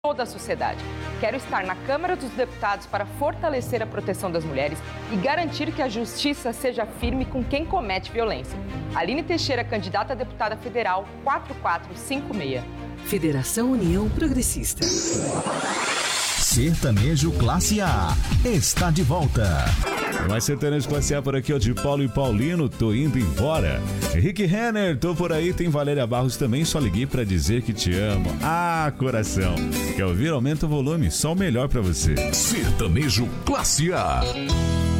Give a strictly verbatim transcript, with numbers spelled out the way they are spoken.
toda a sociedade. Quero estar na Câmara dos Deputados para fortalecer a proteção das mulheres e garantir que a justiça seja firme com quem comete violência. Aline Teixeira, candidata a deputada federal, quatro quatro cinco seis. Federação União Progressista. Sertanejo Classe A está de volta. Mais Sertanejo Classe A por aqui, ó, de Paulo e Paulino, tô indo embora. Rick Renner, tô por aí, tem Valéria Barros também, só liguei pra dizer que te amo. Ah, coração. Quer ouvir? Aumenta o volume, só o melhor pra você. Sertanejo Classe A.